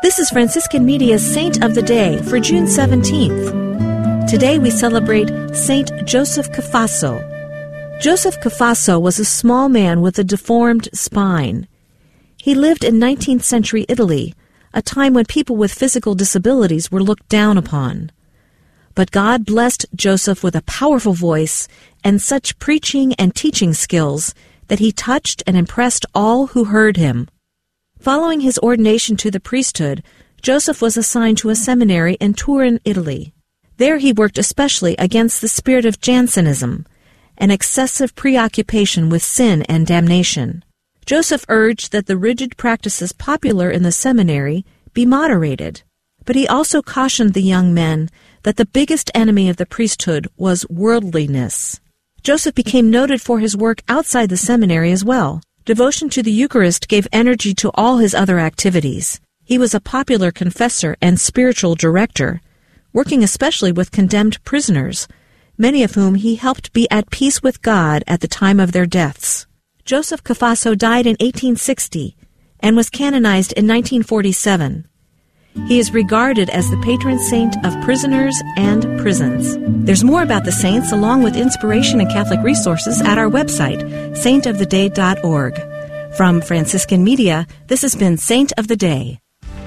This is Franciscan Media's Saint of the Day for June 17th. Today we celebrate Saint Joseph Cafasso. Joseph Cafasso was a small man with a deformed spine. He lived in 19th century Italy, a time when people with physical disabilities were looked down upon. But God blessed Joseph with a powerful voice and such preaching and teaching skills that he touched and impressed all who heard him. Following his ordination to the priesthood, Joseph was assigned to a seminary in Turin, Italy. There he worked especially against the spirit of Jansenism, an excessive preoccupation with sin and damnation. Joseph urged that the rigid practices popular in the seminary be moderated, but he also cautioned the young men that the biggest enemy of the priesthood was worldliness. Joseph became noted for his work outside the seminary as well. Devotion to the Eucharist gave energy to all his other activities. He was a popular confessor and spiritual director, working especially with condemned prisoners, many of whom he helped be at peace with God at the time of their deaths. Joseph Cafasso died in 1860 and was canonized in 1947. He is regarded as the patron saint of prisoners and prisons. There's more about the saints along with inspiration and Catholic resources at our website, saintoftheday.org. From Franciscan Media, this has been Saint of the Day.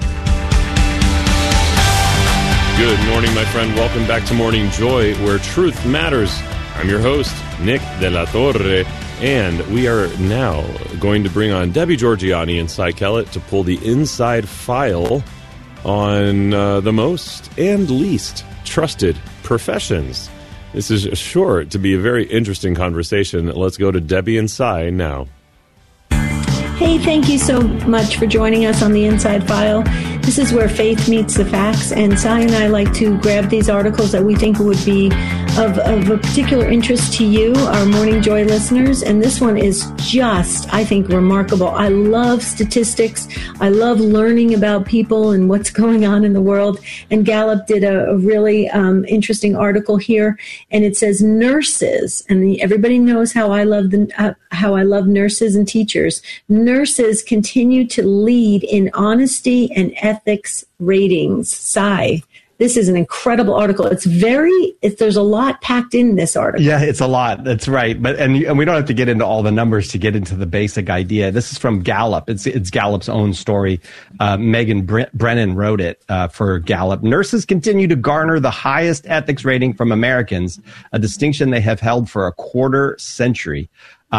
Good morning, my friend. Welcome back to Morning Joy, where truth matters. I'm your host, Nick De La Torre, and we are now going to bring on Debbie Georgianni and Cy Kellett to pull the inside file on the most and least trusted professions. This is sure to be a very interesting conversation. Let's go to Debbie and Cy now. Hey, thank you so much for joining us on the Inside File. This is where faith meets the facts, and Cy and I like to grab these articles that we think would be of a particular interest to you, our Morning Joy listeners, and this one is just, I think, remarkable. I love statistics. I love learning about people and what's going on in the world, and Gallup did a really interesting article here, and it says nurses, and everybody knows how I love nurses and teachers. Nurses continue to lead in honesty and ethics ratings. Cy, this is an incredible article. There's a lot packed in this article. Yeah, it's a lot. That's right. But and we don't have to get into all the numbers to get into the basic idea. This is from Gallup. It's Gallup's own story. Megan Brennan wrote it for Gallup. Nurses continue to garner the highest ethics rating from Americans, a distinction they have held for a quarter century.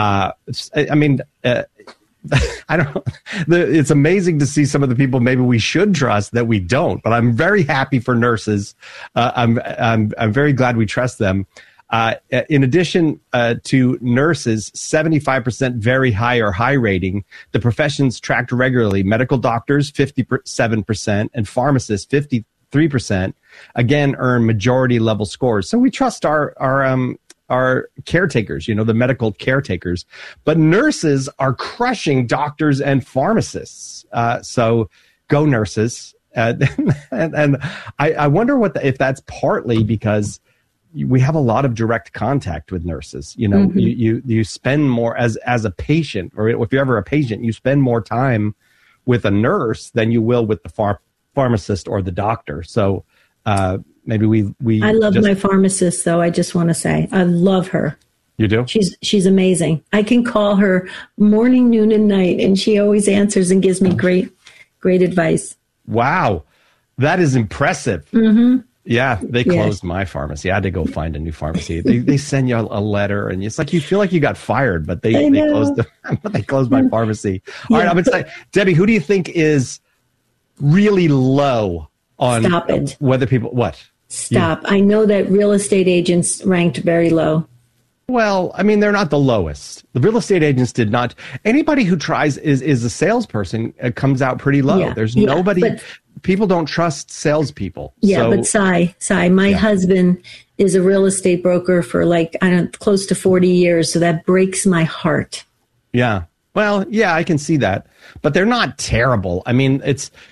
I don't. It's amazing to see some of the people maybe we should trust that we don't. But I'm very happy for nurses. I'm very glad we trust them. In addition to nurses, 75% very high or high rating. The professions tracked regularly: medical doctors, 57%, and pharmacists, 53%. Again, earn majority level scores. So we trust our caretakers, the medical caretakers, but nurses are crushing doctors and pharmacists. So go nurses. And I wonder if that's partly because we have a lot of direct contact with nurses. You spend more as a patient, or if you're ever a patient, you spend more time with a nurse than you will with the pharmacist or the doctor. So, maybe we I love my pharmacist, though. I just want to say I love her. You do? She's amazing. I can call her morning, noon, and night, and she always answers and gives me great advice. Wow, that is impressive. Mm-hmm. Yeah, they closed my pharmacy. I had to go find a new pharmacy. They send you a letter, and it's like you feel like you got fired, but they closed my pharmacy. All right, I'm going to say, Debbie, who do you think is really low on Stop it. Whether people what? Stop. I know that real estate agents ranked very low. Well, I mean, they're not the lowest. The real estate agents did not. Anybody who tries is a salesperson comes out pretty low. Yeah, There's nobody. People don't trust salespeople. Yeah, but Cy, my husband is a real estate broker for close to 40 years. So that breaks my heart. Yeah. Well, yeah, I can see that, but they're not terrible. I mean,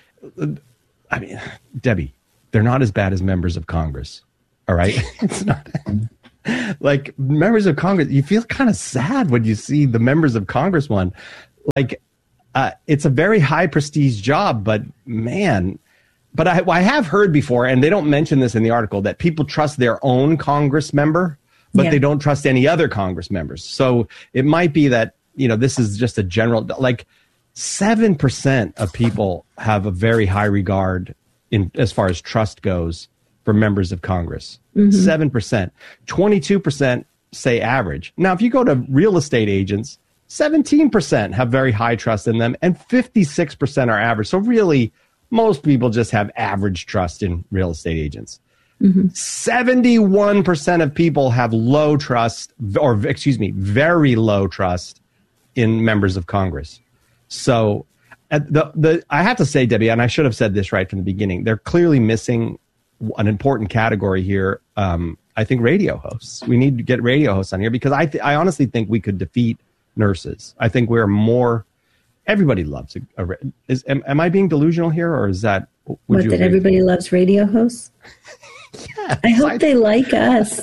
Debbie, they're not as bad as members of Congress. All right. It's not like members of Congress. You feel kind of sad when you see the members of Congress one. Like, it's a very high prestige job, but man, I have heard before, and they don't mention this in the article, that people trust their own Congress member, but they don't trust any other Congress members. So it might be that, this is just a general, like 7% of people have a very high regard in as far as trust goes for members of Congress. 7%. 22% say average. Now, if you go to real estate agents, 17% have very high trust in them, and 56% are average. So really, most people just have average trust in real estate agents. 71% of people have low trust, very low trust in members of Congress. So I have to say, Debbie, and I should have said this right from the beginning, they're clearly missing an important category here. I think radio hosts. We need to get radio hosts on here because I honestly think we could defeat nurses. I think we're more. Everybody loves am I being delusional here, or is that what that everybody loves radio hosts? Yes, I hope they like us.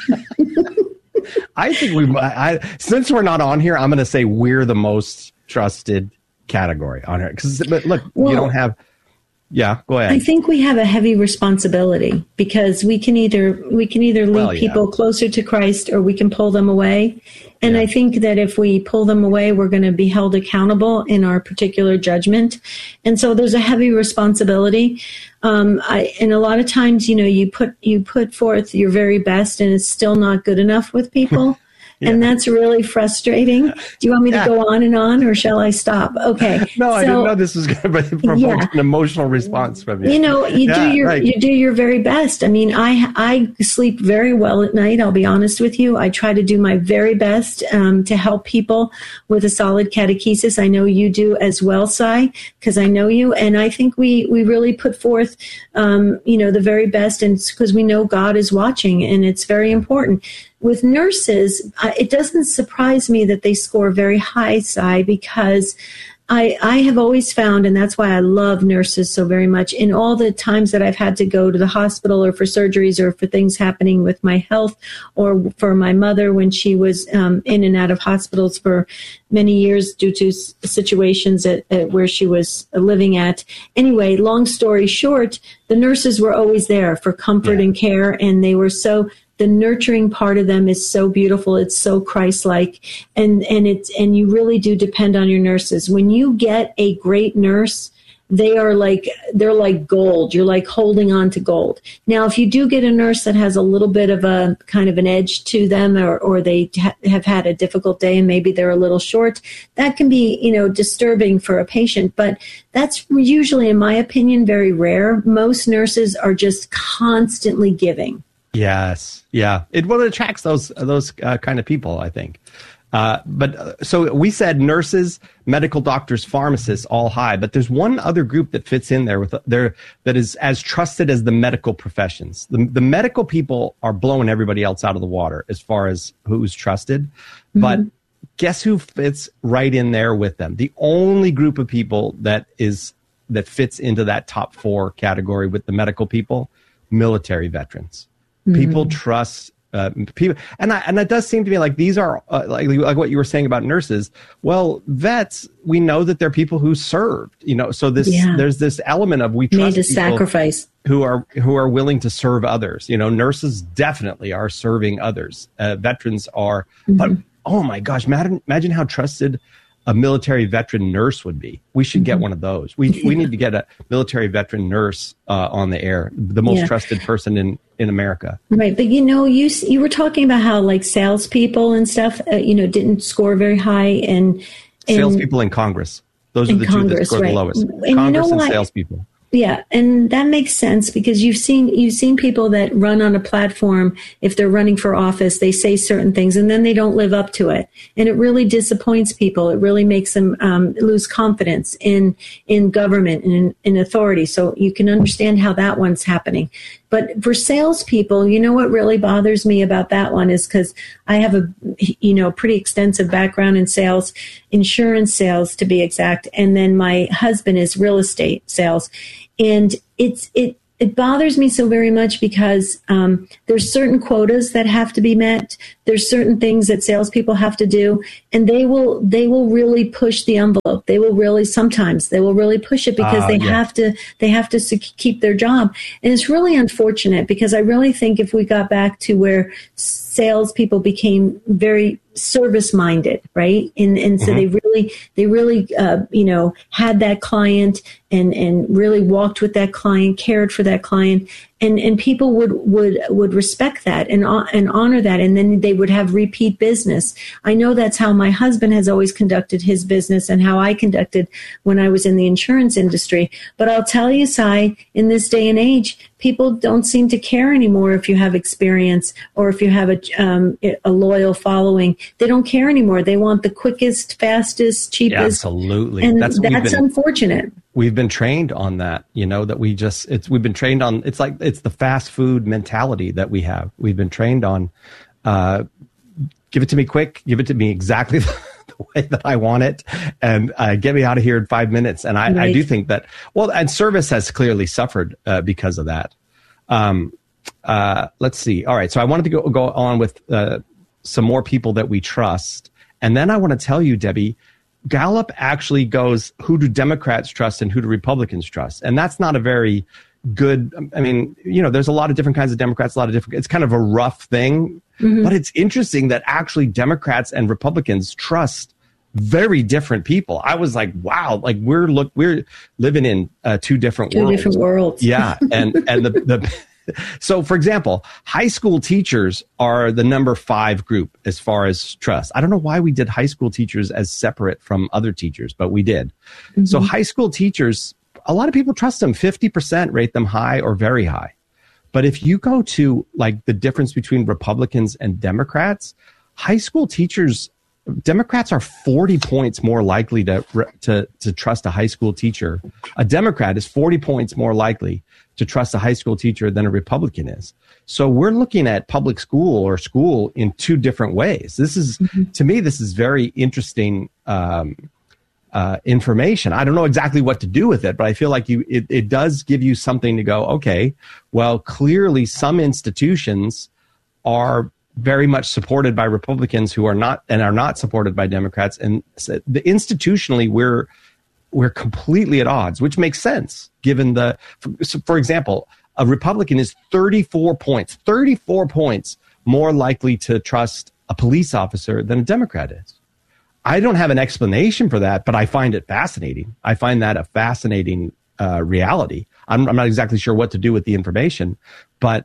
I think since we're not on here, I'm going to say we're the most trusted category on here. But look, you don't have. Yeah, go ahead. I think we have a heavy responsibility because we can either lead people closer to Christ or we can pull them away. And I think that if we pull them away, we're going to be held accountable in our particular judgment. And so there's a heavy responsibility. And a lot of times, you put forth your very best and it's still not good enough with people. And that's really frustrating. Do you want me to go on and on, or shall I stop? Okay. No, I didn't know this was going to provoke an emotional response from you. You do your very best. I mean, I sleep very well at night. I'll be honest with you. I try to do my very best to help people with a solid catechesis. I know you do as well, Cy, because I know you, and I think we really put forth, the very best, and it's because we know God is watching, and it's very important. With nurses, it doesn't surprise me that they score very high, Cy, because I have always found, and that's why I love nurses so very much, in all the times that I've had to go to the hospital or for surgeries or for things happening with my health or for my mother when she was in and out of hospitals for many years due to situations at where she was living at. Anyway, long story short, the nurses were always there for comfort and care, and they were the nurturing part of them is so beautiful. It's so Christ-like, and you really do depend on your nurses. When you get a great nurse, they're like gold. You're like holding on to gold. Now, if you do get a nurse that has a little bit of a kind of an edge to them, or they have had a difficult day and maybe they're a little short, that can be, disturbing for a patient. But that's usually, in my opinion, very rare. Most nurses are just constantly giving. Yes. Yeah. It attracts those kind of people, I think. So we said nurses, medical doctors, pharmacists, all high, but there's one other group that fits in there that is as trusted as the medical professions. The medical people are blowing everybody else out of the water as far as who's trusted, but guess who fits right in there with them? The only group of people that fits into that top 4 category with the medical people, military veterans. People trust people, and it does seem to me like these are like what you were saying about nurses. Well, vets, we know that they're people who served. So there's this element of we trust made a sacrifice who are willing to serve others. Nurses definitely are serving others. Veterans are, but oh my gosh, imagine how trusted a military veteran nurse would be. We should get one of those. We need to get a military veteran nurse on the air, the most trusted person in America. Right. But, you were talking about how like salespeople and stuff, didn't score very high. And salespeople in Congress. Those are the two that score the lowest. And Congress and salespeople. Yeah, and that makes sense because you've seen people that run on a platform. If they're running for office, they say certain things and then they don't live up to it, and it really disappoints people. It really makes them lose confidence in government and in authority. So you can understand how that one's happening. But for salespeople, what really bothers me about that one is because I have a pretty extensive background in sales, insurance sales to be exact, and then my husband is real estate sales, and it bothers me so very much because there's certain quotas that have to be met. There's certain things that salespeople have to do, and they will really push the envelope. They will really push it because they have to keep their job. And it's really unfortunate because I really think if we got back to where salespeople became very service minded, right? And so they really had that client and really walked with that client, cared for that client, and people would respect that and honor that, and then they would have repeat business. I know that's how my husband has always conducted his business and how I conducted when I was in the insurance industry. But I'll tell you, Cy, in this day and age, people don't seem to care anymore if you have experience or if you have a loyal following. They don't care anymore. They want the quickest, fastest, cheapest. Yeah, absolutely. And that's unfortunate. We've been trained on that, that we've been trained on, it's the fast food mentality that we have. We've been trained on, give it to me quick, give it to me exactly the way that I want it, and get me out of here in 5 minutes. And I do think that, and service has clearly suffered because of that. Let's see. All right. So I wanted to go on with some more people that we trust. And then I want to tell you, Debbie, Gallup actually goes, who do Democrats trust and who do Republicans trust? And that's not a very good, there's a lot of different kinds of Democrats, it's kind of a rough thing, but it's interesting that actually Democrats and Republicans trust very different people. I was like, wow, like we're living in two different worlds. Yeah. And so, for example, high school teachers are the number 5 group as far as trust. I don't know why we did high school teachers as separate from other teachers, but we did. Mm-hmm. So high school teachers, a lot of people trust them. 50% rate them high or very high. But if you go to like the difference between Republicans and Democrats, high school teachers, Democrats are 40 points more likely to trust a high school teacher. A Democrat is 40 points more likely to trust a high school teacher than a Republican is. So we're looking at public school or school in two different ways. This is, to me, this is very interesting information. I don't know exactly what to do with it, but I feel like it does give you something to go, okay, well, clearly some institutions are very much supported by Republicans who are not supported by Democrats. And institutionally, we're completely at odds, which makes sense given for example, a Republican is 34 points more likely to trust a police officer than a Democrat is. I don't have an explanation for that, but I find it fascinating. I find that a fascinating reality. I'm not exactly sure what to do with the information, but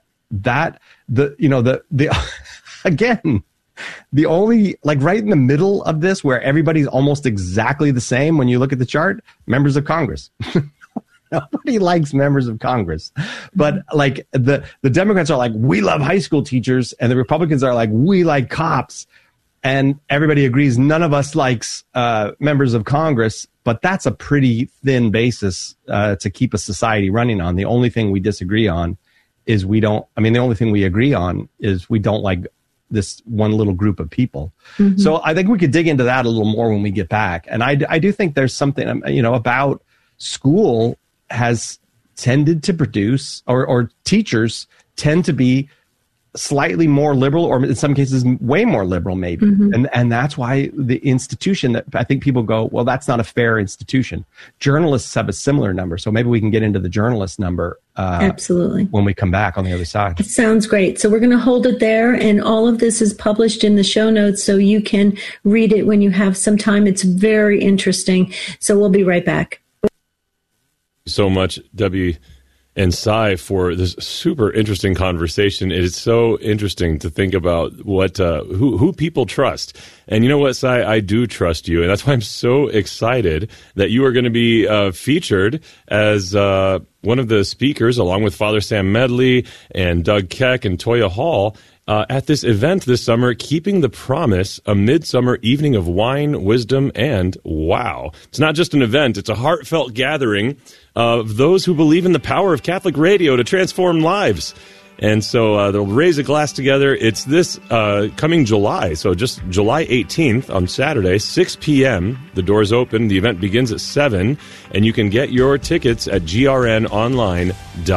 again, the only, like right in the middle of this where everybody's almost exactly the same when you look at the chart, members of Congress. Nobody likes members of Congress. But like the Democrats are like, we love high school teachers, and the Republicans are like, we like cops. And everybody agrees none of us likes members of Congress, but that's a pretty thin basis to keep a society running on. The only thing we disagree on is the only thing we agree on is we don't like this one little group of people. Mm-hmm. So I think we could dig into that a little more when we get back. And I do think there's something, about school has tended to produce, or teachers tend to be slightly more liberal, or in some cases way more liberal maybe. Mm-hmm. And that's why the institution that I think people go, well, that's not a fair institution. Journalists have a similar number. So maybe we can get into the journalist number absolutely when we come back on the other side. It sounds great. So we're going to hold it there, and all of this is published in the show notes so you can read it when you have some time. It's very interesting. So we'll be right back. So much, Debbie and Cy, for this super interesting conversation. It is so interesting to think about what who people trust. And you know what, Cy? I do trust you, and that's why I'm so excited that you are going to be featured as one of the speakers, along with Father Sam Medley and Doug Keck and Toya Hall, at this event this summer, Keeping the Promise, a midsummer evening of wine, wisdom, and wow. It's not just an event, it's a heartfelt gathering of those who believe in the power of Catholic radio to transform lives. And so they'll raise a glass together. It's this coming July, so just July 18th on Saturday, 6 p.m. The doors open. The event begins at 7, and you can get your tickets at grnonline.com.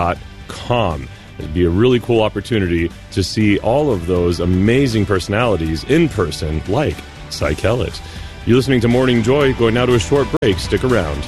SiCallit.com. It'd be a really cool opportunity to see all of those amazing personalities in person, like SiCallit. You're listening to Morning Joy. Going now to a short break. Stick around.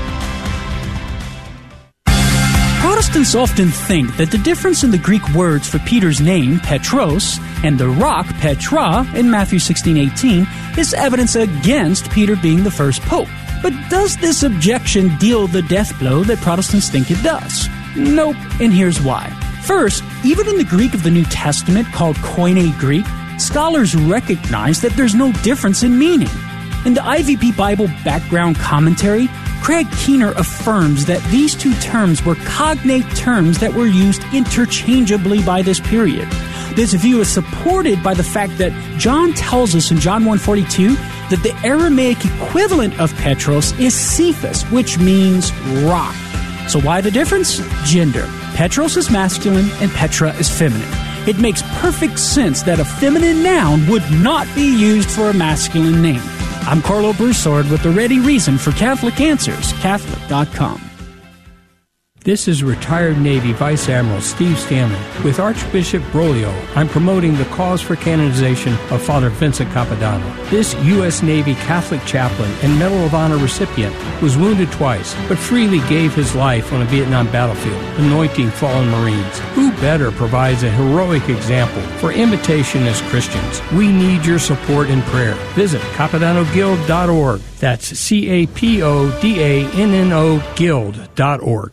Protestants often think that the difference in the Greek words for Peter's name, Petros, and the rock, Petra, in Matthew 16:18 is evidence against Peter being the first pope. But does this objection deal the death blow that Protestants think it does? Nope, and here's why. First, even in the Greek of the New Testament, called Koine Greek, scholars recognize that there's no difference in meaning. In the IVP Bible Background Commentary, Craig Keener affirms that these two terms were cognate terms that were used interchangeably by this period. This view is supported by the fact that John tells us in John 1:42 that the Aramaic equivalent of Petros is Cephas, which means rock. So why the difference? Gender. Petros is masculine and Petra is feminine. It makes perfect sense that a feminine noun would not be used for a masculine name. I'm Carlo Broussard with the ready reason for Catholic Answers, Catholic.com. This is retired Navy Vice Admiral Steve Stanley. With Archbishop Broglio, I'm promoting the cause for canonization of Father Vincent Capodanno. This U.S. Navy Catholic chaplain and Medal of Honor recipient was wounded twice, but freely gave his life on a Vietnam battlefield, anointing fallen Marines. Who better provides a heroic example for imitation as Christians? We need your support and prayer. Visit CapodannoGuild.org. That's CAPODANNO Guild.org.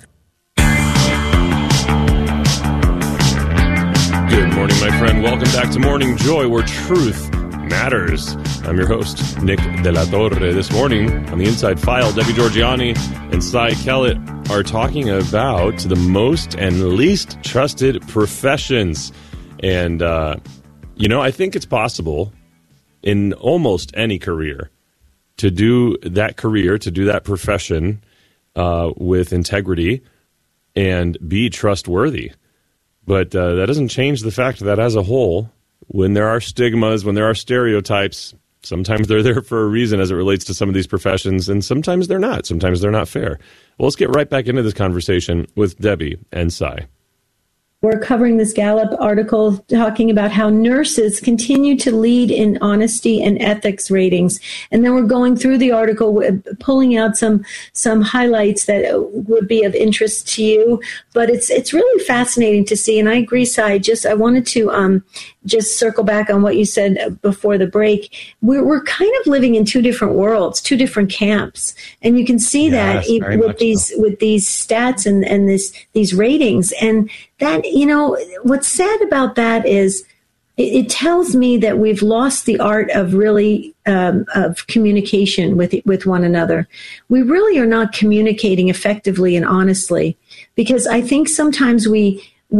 Good morning, my friend. Welcome back to Morning Joy, where truth matters. I'm your host, Nick De La Torre. This morning, on the Inside File, Debbie Georgianni and SiCallit are talking about the most and least trusted professions. And, I think it's possible in almost any career to do that profession with integrity and be trustworthy. But that doesn't change the fact that as a whole, when there are stigmas, when there are stereotypes, sometimes they're there for a reason as it relates to some of these professions, and sometimes they're not. Sometimes they're not fair. Well, let's get right back into this conversation with Debbie and Si. We're covering this Gallup article talking about how nurses continue to lead in honesty and ethics ratings. And then we're going through the article, pulling out some highlights that would be of interest to you. But it's really fascinating to see. And I agree, Si. I wanted to just circle back on what you said before the break. We're kind of living in two different worlds, two different camps. And you can see that with these stats and these ratings. And that, what's sad about that is it tells me that we've lost the art of really of communication with one another. We really are not communicating effectively and honestly, because I think sometimes we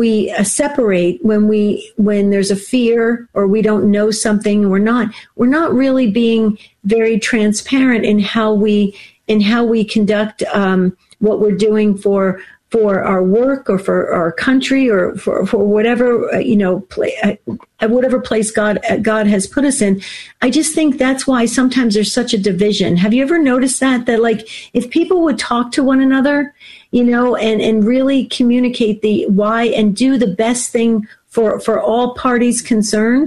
separate when there's a fear or we don't know something. We're not really being very transparent in how we conduct what we're doing for our work or for our country or for whatever, whatever place God has put us in. I just think that's why sometimes there's such a division. Have you ever noticed that like if people would talk to one another, and really communicate the why and do the best thing for all parties concerned,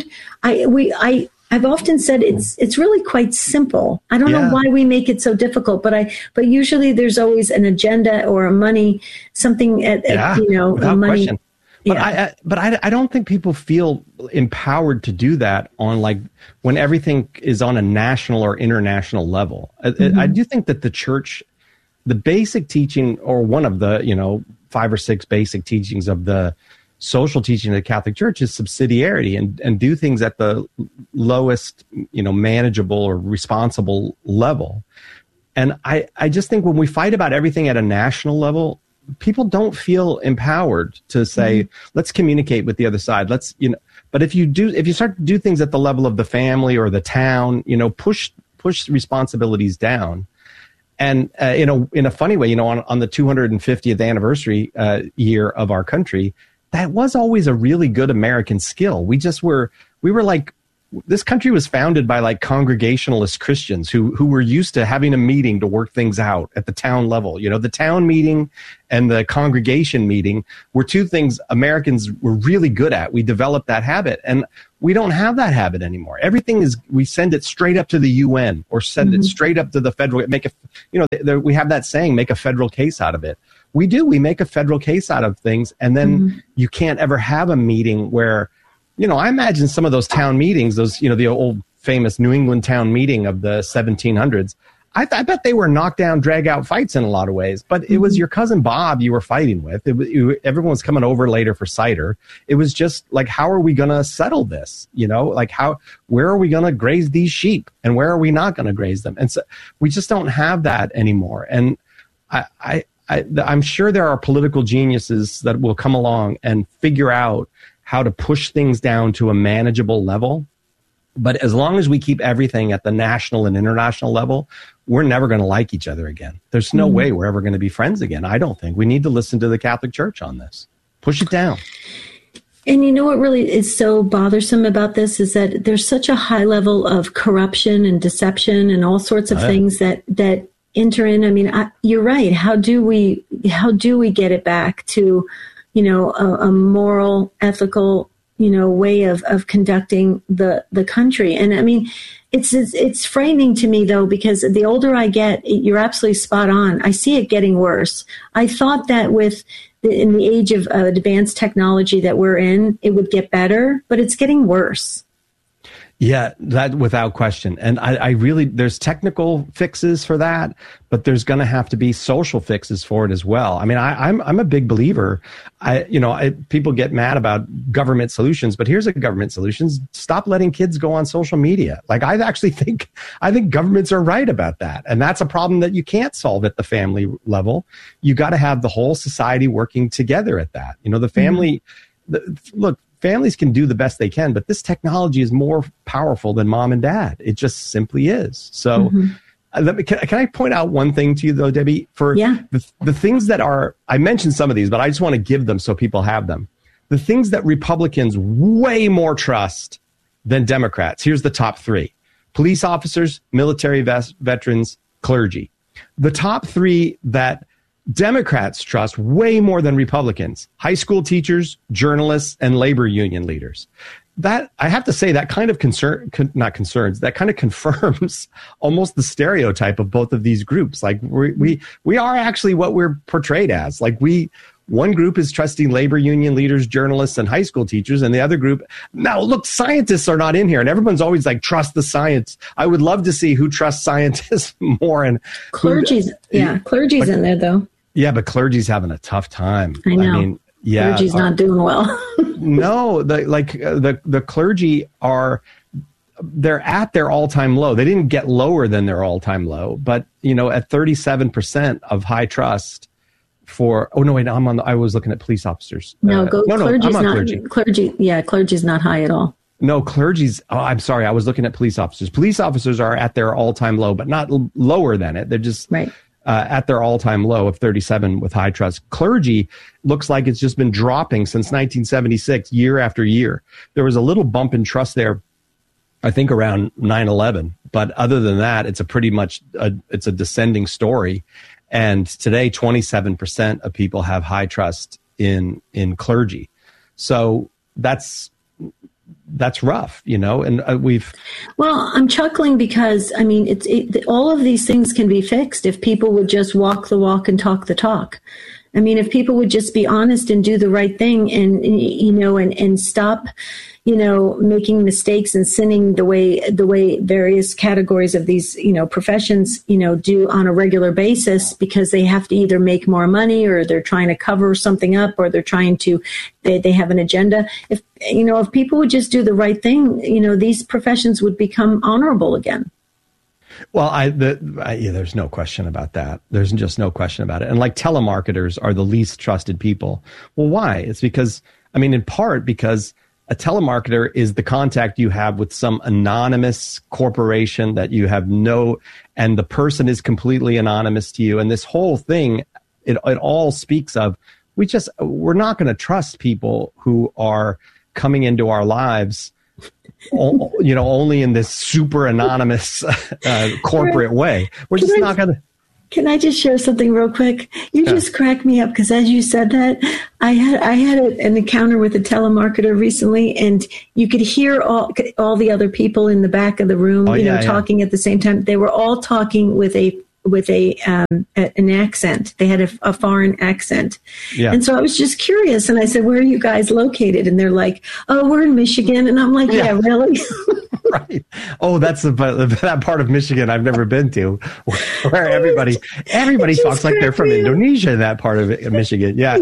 I've often said it's really quite simple. I don't know why we make it so difficult, but usually there's always an agenda or a money, something without money. Question. But I don't think people feel empowered to do that on when everything is on a national or international level. Mm-hmm. I do think that the church, the basic teaching, or one of the 5 or 6 basic teachings of the social teaching of the Catholic Church is subsidiarity and do things at the lowest, manageable or responsible level. And I just think when we fight about everything at a national level, people don't feel empowered to say, let's communicate with the other side. But if you start to do things at the level of the family or the town, push responsibilities down. And in a funny way, on the 250th anniversary year of our country, that was always a really good American skill. We were like this country was founded by like Congregationalist Christians who were used to having a meeting to work things out at the town level. You know, the town meeting and the congregation meeting were two things Americans were really good at. We developed that habit, and we don't have that habit anymore. Everything is, we send it straight up to the UN or send it straight up to the federal, we have that saying, make a federal case out of it. We make a federal case out of things, and then you can't ever have a meeting where, you know, I imagine some of those town meetings, those, you know, the old famous New England town meeting of the 1700s. I bet they were knockdown, drag-out fights in a lot of ways. But it was your cousin Bob you were fighting with. Everyone was coming over later for cider. It was just like, how are we going to settle this? You know, like where are we going to graze these sheep, and where are we not going to graze them? And so we just don't have that anymore. And I'm sure there are political geniuses that will come along and figure out how to push things down to a manageable level. But as long as we keep everything at the national and international level, we're never going to like each other again. There's no way we're ever going to be friends again. I don't think. We need to listen to the Catholic Church on this. Push it down. And you know what really is so bothersome about this is that there's such a high level of corruption and deception and all sorts of things that enter in. I mean, you're right. How do we get it back to, you know, a moral, ethical, you know, way of conducting the country? And I mean, it's frightening to me though, because the older I get, you're absolutely spot on. I see it getting worse. I thought that in the age of advanced technology that we're in, it would get better, but it's getting worse. Yeah, that without question. And I really, there's technical fixes for that, but there's going to have to be social fixes for it as well. I mean, I'm a big believer. People get mad about government solutions, but here's a government solution: stop letting kids go on social media. Like, I think governments are right about that. And that's a problem that you can't solve at the family level. You got to have the whole society working together at that. You know, the family, look, families can do the best they can, but this technology is more powerful than mom and dad. It just simply is. So can I point out one thing to you, though, Debbie? For the things that are, I mentioned some of these, but I just want to give them so people have them. The things that Republicans way more trust than Democrats. Here's the top three: police officers, military veterans, clergy. The top three that Democrats trust way more than Republicans: high school teachers, journalists, and labor union leaders. That, I have to say, that kind of that kind of confirms almost the stereotype of both of these groups. Like, we are actually what we're portrayed as. Like, one group is trusting labor union leaders, journalists, and high school teachers, and the other group, now look, scientists are not in here, and everyone's always like, trust the science. I would love to see who trusts scientists more. And clergy's in there though. Yeah, but clergy's having a tough time. I know. I mean, yeah, clergy's not doing well. No, the clergy they're at their all-time low. They didn't get lower than their all-time low, but you know, at 37% of high trust for. Oh no, wait, I was looking at police officers. Clergy's not clergy. Clergy's not high at all. No, clergy's. Oh, I'm sorry. I was looking at police officers. Police officers are at their all-time low, but not lower than it. They're just right. At their all-time low of 37 with high trust. Clergy looks like it's just been dropping since 1976, year after year. There was a little bump in trust there, I think, around 9/11. But other than that, it's a descending story. And today, 27% of people have high trust in clergy. So that's rough, you know, and Well, I'm chuckling because, I mean, all of these things can be fixed if people would just walk the walk and talk the talk. I mean, if people would just be honest and do the right thing and you know, and stop, you know, making mistakes and sinning the way various categories of these, you know, professions, you know, do on a regular basis, because they have to either make more money, or they're trying to cover something up, or they're trying to, they have an agenda. If people would just do the right thing, you know, these professions would become honorable again. Well, there's no question about that. There's just no question about it. And like, telemarketers are the least trusted people. Well, why? It's because, I mean, in part because a telemarketer is the contact you have with some anonymous corporation that you have and the person is completely anonymous to you. And this whole thing, it all speaks of, we're not going to trust people who are coming into our lives only in this super anonymous corporate way. We're just not going to. Can I just share something real quick? You just cracked me up because as you said that, I had an encounter with a telemarketer recently, and you could hear all the other people in the back of the room, talking at the same time. They were all talking with an accent. They had a foreign accent. Yeah. And so I was just curious, and I said, "Where are you guys located?" And they're like, "Oh, we're in Michigan." And I'm like, "Yeah, really?" Right. Oh, that's that part of Michigan I've never been to, where everybody talks like they're from Indonesia. That part of Michigan, I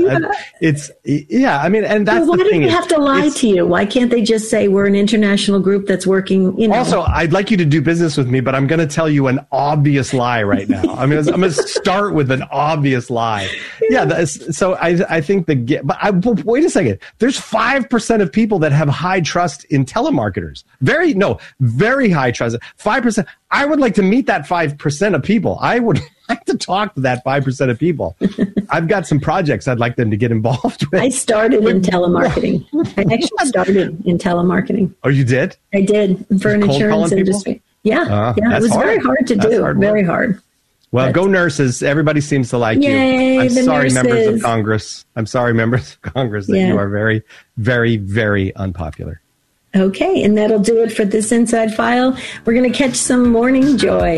mean, and that's why the thing. Why do they have to lie to you? Why can't they just say we're an international group that's working? Also, I'd like you to do business with me, but I'm going to tell you an obvious lie right now. I mean, I'm going to start with an obvious lie. So I think but wait a second. There's 5% of people that have high trust in telemarketers. Very high trust. 5%. I would like to meet that 5% of people. I would like to talk to that 5% of people. I've got some projects I'd like them to get involved with. I started in telemarketing. I actually started in telemarketing. Oh, you did? I did for an insurance industry. Yeah. It was very hard to do. Very hard. Well, go nurses. Everybody seems to like you. I'm sorry, nurses. members of Congress. I'm sorry, members of Congress, that you are very, very, very unpopular. Okay, and that'll do it for this Inside File. We're going to catch some morning joy.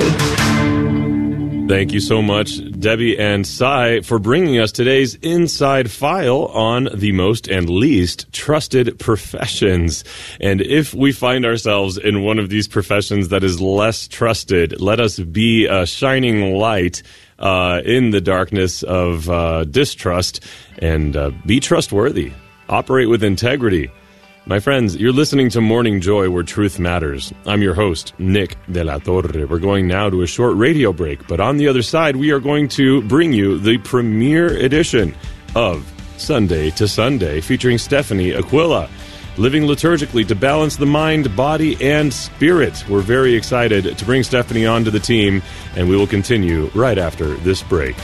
Thank you so much, Debbie and Cy, for bringing us today's Inside File on the most and least trusted professions. And if we find ourselves in one of these professions that is less trusted, let us be a shining light in the darkness of distrust and be trustworthy. Operate with integrity. My friends, you're listening to Morning Joy, where truth matters. I'm your host, Nick de la Torre. We're going now to a short radio break, but on the other side, we are going to bring you the premiere edition of Sunday to Sunday, featuring Stephanie Aquila, living liturgically to balance the mind, body, and spirit. We're very excited to bring Stephanie onto the team, and we will continue right after this break.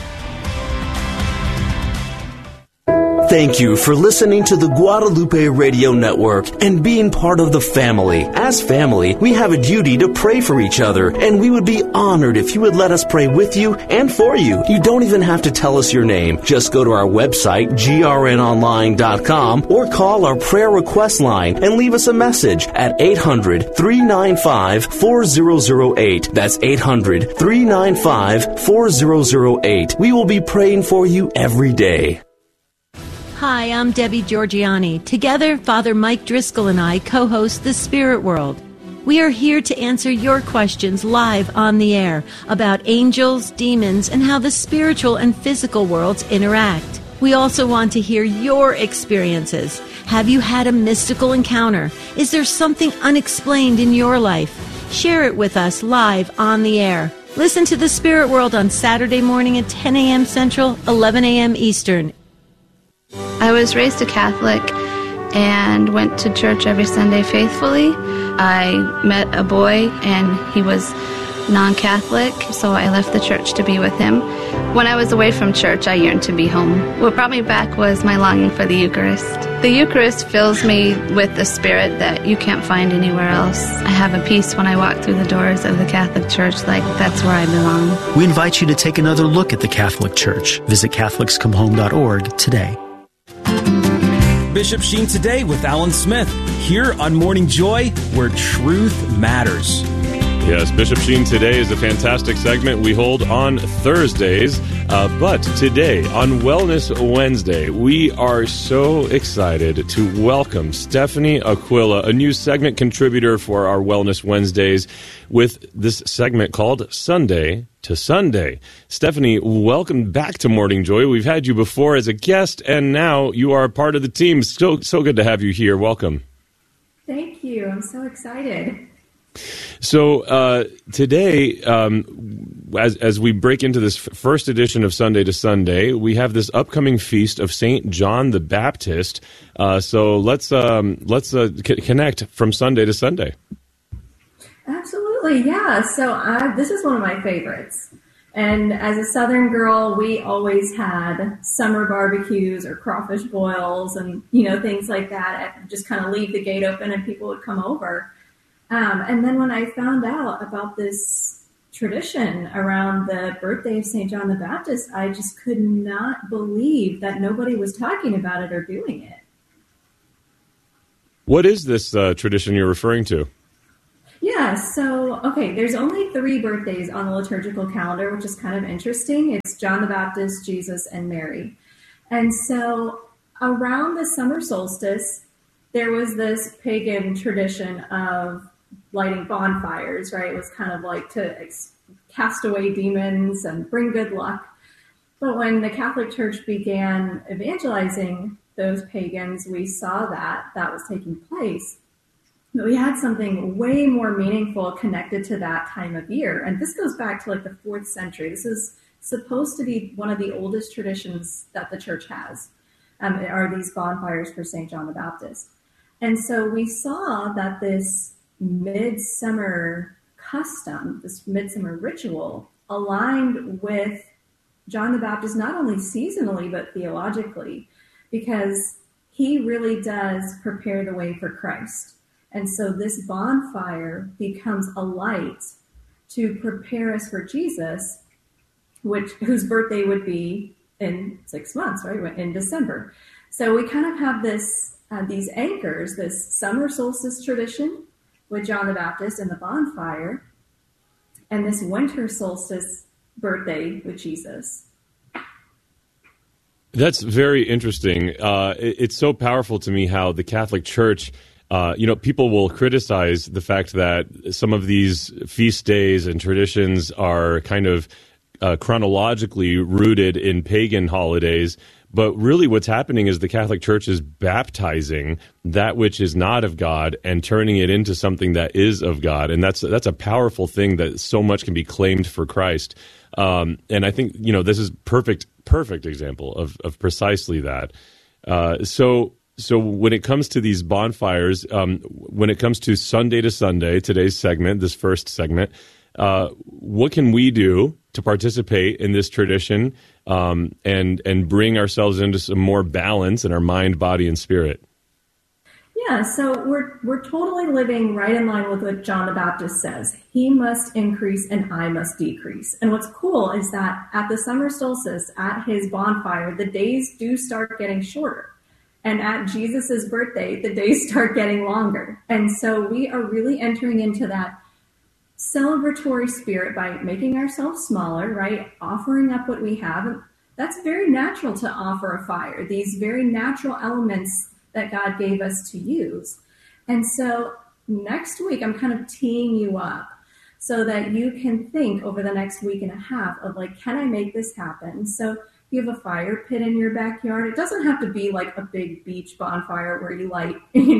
Thank you for listening to the Guadalupe Radio Network and being part of the family. As family, we have a duty to pray for each other, and we would be honored if you would let us pray with you and for you. You don't even have to tell us your name. Just go to our website, grnonline.com, or call our prayer request line and leave us a message at 800-395-4008. That's 800-395-4008. We will be praying for you every day. Hi, I'm Debbie Georgiani. Together, Father Mike Driscoll and I co-host The Spirit World. We are here to answer your questions live on the air about angels, demons, and how the spiritual and physical worlds interact. We also want to hear your experiences. Have you had a mystical encounter? Is there something unexplained in your life? Share it with us live on the air. Listen to The Spirit World on Saturday morning at 10 a.m. Central, 11 a.m. Eastern. I was raised a Catholic and went to church every Sunday faithfully. I met a boy and he was non-Catholic, so I left the church to be with him. When I was away from church, I yearned to be home. What brought me back was my longing for the Eucharist. The Eucharist fills me with the spirit that you can't find anywhere else. I have a peace when I walk through the doors of the Catholic Church, like that's where I belong. We invite you to take another look at the Catholic Church. Visit CatholicsComeHome.org today. Bishop Sheen Today with Alan Smith, here on Morning Joy, where truth matters. Yes, Bishop Sheen Today is a fantastic segment we hold on Thursdays. But today, on Wellness Wednesday, we are so excited to welcome Stephanie Aquila, a new segment contributor for our Wellness Wednesdays, with this segment called Sunday to Sunday. Stephanie, welcome back to Morning Joy. We've had you before as a guest, and now you are a part of the team. So good to have you here. Welcome. Thank you. I'm so excited. So today, as we break into this first edition of Sunday to Sunday, we have this upcoming feast of St. John the Baptist. So let's connect from Sunday to Sunday. Absolutely, yeah. So this is one of my favorites. And as a Southern girl, we always had summer barbecues or crawfish boils and, things like that. I'd just kind of leave the gate open and people would come over. And then when I found out about this tradition around the birthday of St. John the Baptist, I just could not believe that nobody was talking about it or doing it. What is this tradition you're referring to? Yeah, so, there's only 3 birthdays on the liturgical calendar, which is kind of interesting. It's John the Baptist, Jesus, and Mary. And so around the summer solstice, there was this pagan tradition of lighting bonfires, right? It was kind of like to cast away demons and bring good luck. But when the Catholic Church began evangelizing those pagans, we saw that was taking place. But we had something way more meaningful connected to that time of year. And this goes back to like the 4th century. This is supposed to be one of the oldest traditions that the church has, are these bonfires for St. John the Baptist. And so we saw that this midsummer custom, this midsummer ritual, aligned with John the Baptist, not only seasonally, but theologically, because he really does prepare the way for Christ. And so this bonfire becomes a light to prepare us for Jesus, whose birthday would be in 6 months, right, in December. So we kind of have these anchors, this summer solstice tradition with John the Baptist and the bonfire, and this winter solstice birthday with Jesus. That's very interesting. It's so powerful to me how the Catholic Church, people will criticize the fact that some of these feast days and traditions are kind of chronologically rooted in pagan holidays. But really what's happening is the Catholic Church is baptizing that which is not of God and turning it into something that is of God. And that's a powerful thing, that so much can be claimed for Christ. And I think, this is perfect example of precisely that. So when it comes to these bonfires, when it comes to Sunday to Sunday, today's segment, this first segment, what can we do to participate in this tradition and bring ourselves into some more balance in our mind, body, and spirit? Yeah, so we're totally living right in line with what John the Baptist says. He must increase and I must decrease. And what's cool is that at the summer solstice, at his bonfire, the days do start getting shorter. And at Jesus's birthday, the days start getting longer. And so we are really entering into that celebratory spirit by making ourselves smaller, right? Offering up what we have. That's very natural to offer a fire, these very natural elements that God gave us to use. And so next week, I'm kind of teeing you up so that you can think over the next week and a half of like, can I make this happen? So you have a fire pit in your backyard. It doesn't have to be like a big beach bonfire where you light,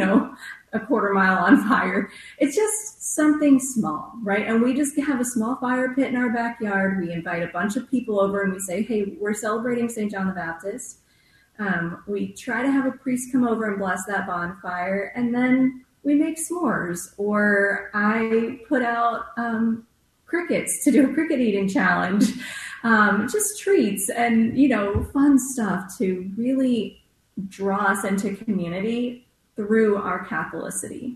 a quarter mile on fire. It's just something small, right? And we just have a small fire pit in our backyard. We invite a bunch of people over and we say, hey, we're celebrating St. John the Baptist. We try to have a priest come over and bless that bonfire, and then we make s'mores, or I put out crickets to do a cricket eating challenge, just treats and, fun stuff to really draw us into community through our Catholicity.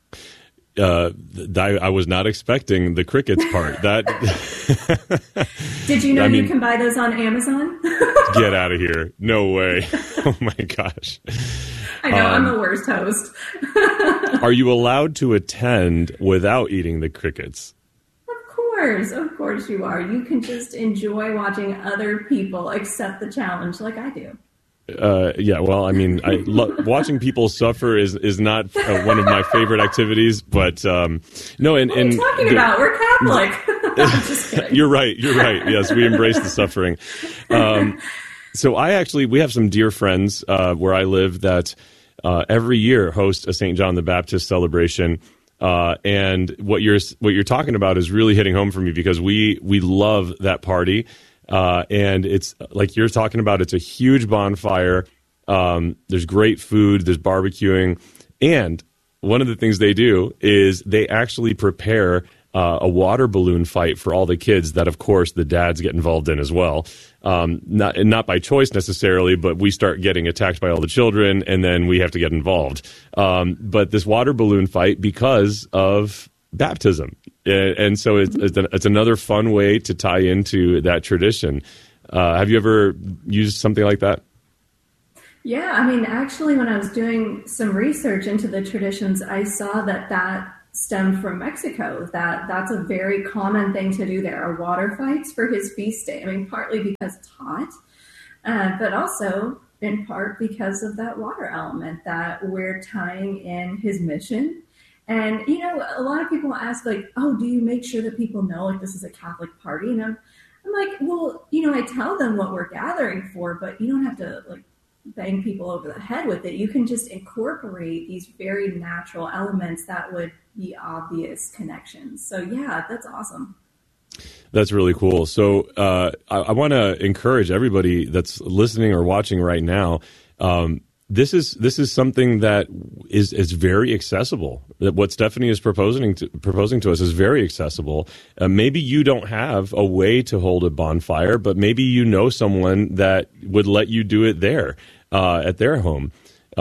I was not expecting the crickets part. That Did you know you can buy those on Amazon? Get out of here. No way. Oh my gosh. I know, I'm the worst host. Are you allowed to attend without eating the crickets? Of course you are. You can just enjoy watching other people accept the challenge like I do. Yeah, well, I mean, watching people suffer is not one of my favorite activities, but no. And what are you talking about? We're Catholic. I'm just kidding. You're right. Yes, we embrace the suffering. So we have some dear friends where I live that every year host a St. John the Baptist celebration. And what you're talking about is really hitting home for me, because we love that party. And it's like you're talking about, it's a huge bonfire. There's great food, there's barbecuing. And one of the things they do is they actually prepare a water balloon fight for all the kids that, of course, the dads get involved in as well. Not by choice necessarily, but we start getting attacked by all the children, and then we have to get involved. But this water balloon fight because of baptism. And so it's another fun way to tie into that tradition. Have you ever used something like that? Yeah, I mean, actually, when I was doing some research into the traditions, I saw that stemmed from Mexico, that's a very common thing to do there, are water fights for his feast day. I mean, partly because it's hot, but also in part because of that water element that we're tying in his mission. And, you know, a lot of people ask, like, oh, do you make sure that people know, like, this is a Catholic party? And I'm like, well, you know, I tell them what we're gathering for, but you don't have to, like, bang people over the head with it. You can just incorporate these very natural elements that would be obvious connections. So, yeah, that's awesome. That's really cool. So I want to encourage everybody that's listening or watching right now. This is something that is very accessible. That what Stephanie is proposing to us is very accessible. Maybe you don't have a way to hold a bonfire, but maybe you know someone that would let you do it there at their home.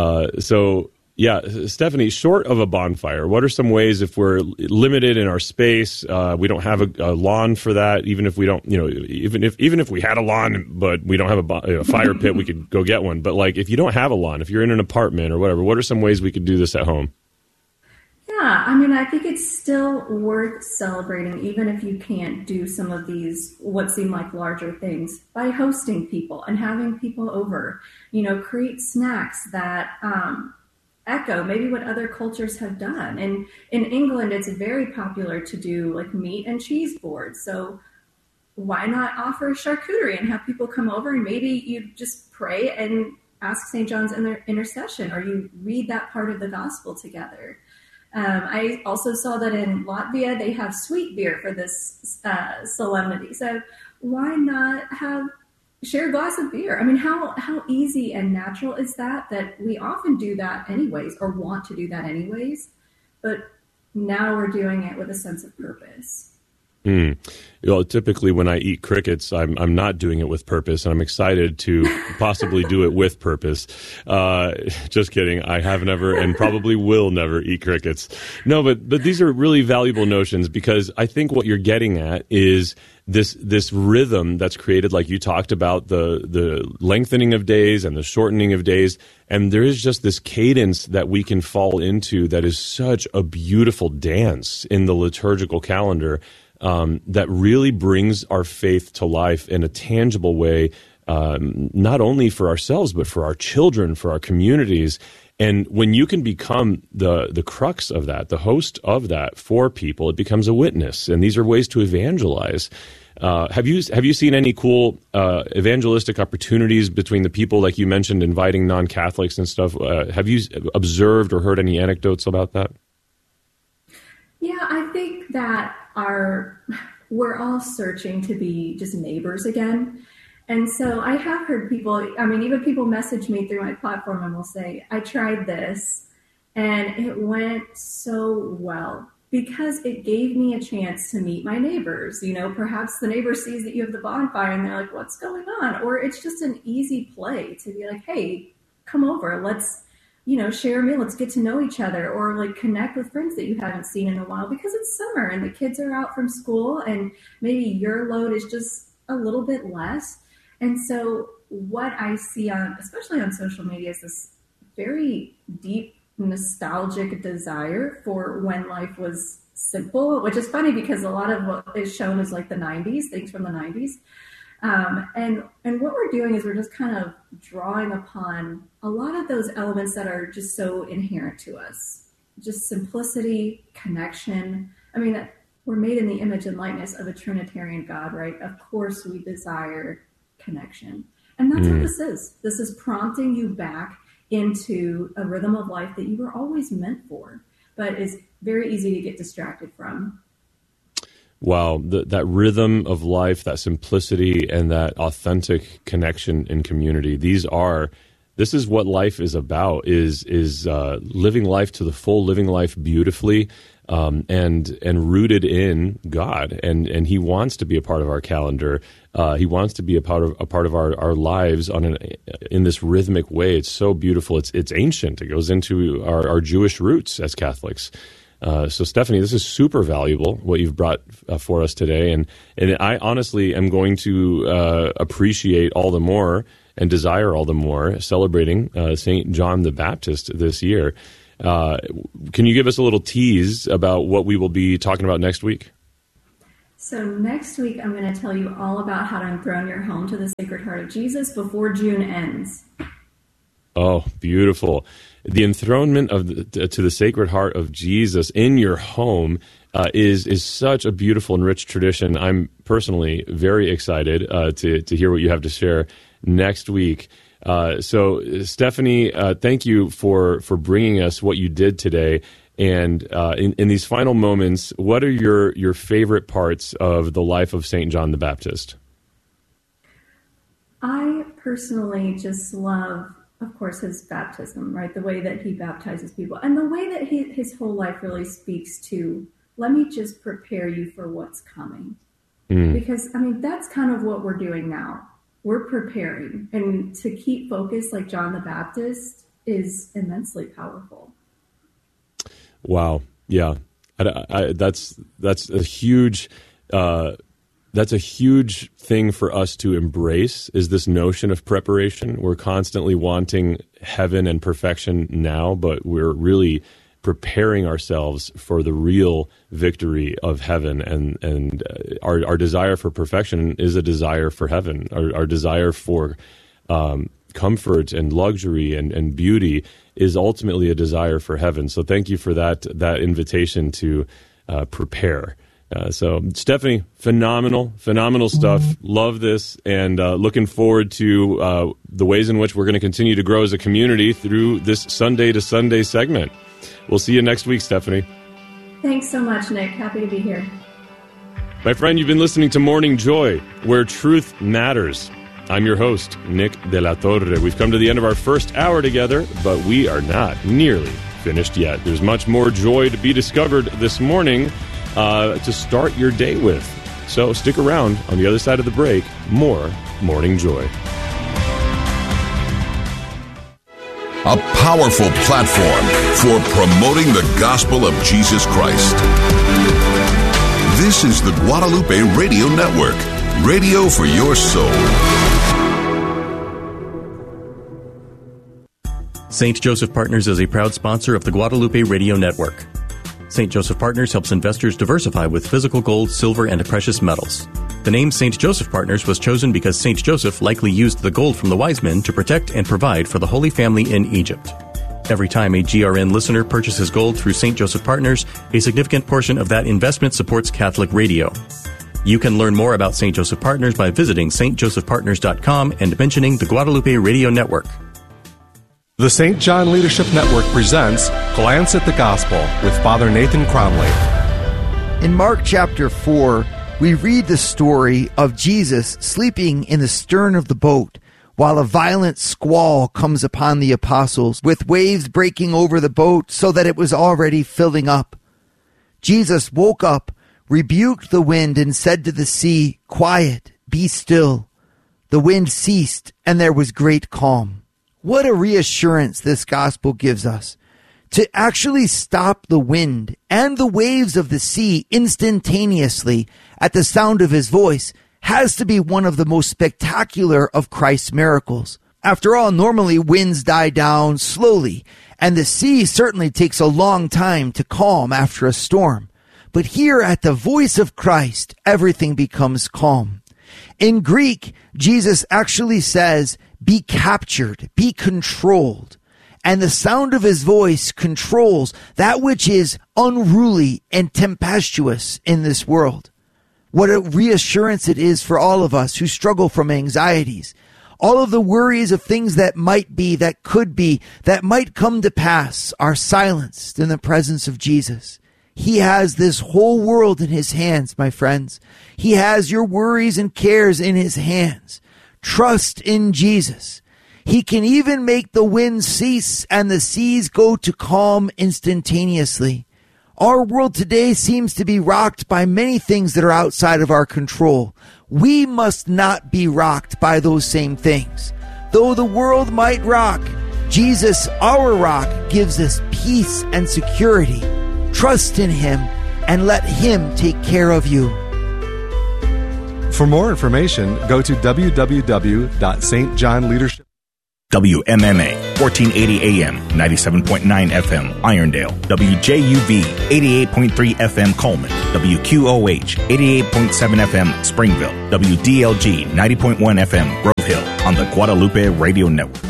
So yeah, Stephanie, short of a bonfire, what are some ways if we're limited in our space, we don't have a lawn for that, even if we don't, you know, even if we had a lawn, but we don't have a fire pit, we could go get one. But like, if you don't have a lawn, if you're in an apartment or whatever, what are some ways we could do this at home? Yeah, I mean, I think it's still worth celebrating, even if you can't do some of these, what seem like larger things, by hosting people and having people over, you know, create snacks that, echo maybe what other cultures have done. And in England, it's very popular to do like meat and cheese boards. So why not offer charcuterie and have people come over, and maybe you just pray and ask St. John's intercession, or you read that part of the gospel together. I also saw that in Latvia, they have sweet beer for this solemnity. So why not share a glass of beer? I mean, how easy and natural is that we often do that anyways, or want to do that anyways, but now we're doing it with a sense of purpose. You know, typically when I eat crickets, I'm not doing it with purpose, and I'm excited to possibly do it with purpose. Just kidding. I have never and probably will never eat crickets. No, but these are really valuable notions, because I think what you're getting at is this rhythm that's created, like you talked about, the lengthening of days and the shortening of days. And there is just this cadence that we can fall into that is such a beautiful dance in the liturgical calendar. That really brings our faith to life in a tangible way, not only for ourselves, but for our children, for our communities. And when you can become the crux of that, the host of that for people, it becomes a witness. And these are ways to evangelize. Have you seen any cool evangelistic opportunities between the people, like you mentioned, inviting non-Catholics and stuff? Have you observed or heard any anecdotes about that? Yeah, I think that we're all searching to be just neighbors again. And so I have heard people, I mean, even people message me through my platform and will say, I tried this and it went so well because it gave me a chance to meet my neighbors. You know, perhaps the neighbor sees that you have the bonfire and they're like, what's going on? Or it's just an easy play to be like, hey, come over, let's, you know, share a meal, let's get to know each other, or like connect with friends that you haven't seen in a while, because it's summer and the kids are out from school and maybe your load is just a little bit less. And so what I see especially on social media, is this very deep nostalgic desire for when life was simple, which is funny because a lot of what is shown is like the 90s, things from the 90s. And what we're doing is we're just kind of drawing upon a lot of those elements that are just so inherent to us. Just simplicity, connection. I mean, we're made in the image and likeness of a Trinitarian God, right? Of course we desire connection. And that's what this is. This is prompting you back into a rhythm of life that you were always meant for, but is very easy to get distracted from. Wow, that rhythm of life, that simplicity, and that authentic connection in community. This is what life is about, is living life to the full, living life beautifully, and rooted in God, and He wants to be a part of our calendar. He wants to be a part of our lives in this rhythmic way. It's so beautiful. It's ancient. It goes into our Jewish roots as Catholics. So Stephanie, this is super valuable, what you've brought for us today. And I honestly am going to appreciate all the more and desire all the more celebrating St. John the Baptist this year. Can you give us a little tease about what we will be talking about next week? So next week, I'm going to tell you all about how to enthrone your home to the Sacred Heart of Jesus before June ends. Oh, beautiful. The enthronement to the Sacred Heart of Jesus in your home is such a beautiful and rich tradition. I'm personally very excited to hear what you have to share next week. So, Stephanie, thank you for bringing us what you did today. And in these final moments, what are your favorite parts of the life of St. John the Baptist? I personally just love, of course, his baptism, right? The way that he baptizes people and the way that his whole life really speaks to, let me just prepare you for what's coming. Because, that's kind of what we're doing now. We're preparing, and to keep focused like John the Baptist is immensely powerful. Wow. Yeah. That's a huge thing for us to embrace, is this notion of preparation. We're constantly wanting heaven and perfection now, but we're really preparing ourselves for the real victory of heaven, and our desire for perfection is a desire for heaven. Our desire for comfort and luxury and beauty is ultimately a desire for heaven. So thank you for that invitation to prepare. So Stephanie, phenomenal stuff. Love this, and looking forward to the ways in which we're going to continue to grow as a community through this Sunday to Sunday segment. We'll see you next week, Stephanie. Thanks so much, Nick. Happy to be here. My friend, you've been listening to Morning Joy, where truth matters. I'm your host, Nick de la Torre. We've come to the end of our first hour together, but we are not nearly finished yet. There's much more joy to be discovered this morning to start your day with. So stick around. On the other side of the break, more Morning Joy. A powerful platform for promoting the gospel of Jesus Christ. This is the Guadalupe Radio Network, radio for your soul. St. Joseph Partners is a proud sponsor of the Guadalupe Radio Network. St. Joseph Partners helps investors diversify with physical gold, silver, and precious metals. The name St. Joseph Partners was chosen because St. Joseph likely used the gold from the wise men to protect and provide for the Holy Family in Egypt. Every time a GRN listener purchases gold through St. Joseph Partners, a significant portion of that investment supports Catholic radio. You can learn more about St. Joseph Partners by visiting stjosephpartners.com and mentioning the Guadalupe Radio Network. The St. John Leadership Network presents Glance at the Gospel with Father Nathan Cromley. In Mark chapter 4, we read the story of Jesus sleeping in the stern of the boat while a violent squall comes upon the apostles, with waves breaking over the boat so that it was already filling up. Jesus woke up, rebuked the wind, and said to the sea, "Quiet, be still." The wind ceased, and there was great calm. What a reassurance this gospel gives us. To actually stop the wind and the waves of the sea instantaneously at the sound of his voice has to be one of the most spectacular of Christ's miracles. After all, normally winds die down slowly, and the sea certainly takes a long time to calm after a storm. But here at the voice of Christ, everything becomes calm. In Greek, Jesus actually says, be captured, be controlled. And the sound of his voice controls that which is unruly and tempestuous in this world. What a reassurance it is for all of us who struggle from anxieties. All of the worries of things that might be, that could be, that might come to pass are silenced in the presence of Jesus. He has this whole world in his hands, my friends. He has your worries and cares in his hands. Trust in Jesus. He can even make the wind cease and the seas go to calm instantaneously. Our world today seems to be rocked by many things that are outside of our control. We must not be rocked by those same things. Though the world might rock, Jesus, our rock, gives us peace and security. Trust in Him and let Him take care of you. For more information, go to www.stjohnleadership. WMMA, 1480 AM, 97.9 FM, Irondale. WJUV, 88.3 FM, Coleman. WQOH, 88.7 FM, Springville. WDLG, 90.1 FM, Grove Hill, on the Guadalupe Radio Network.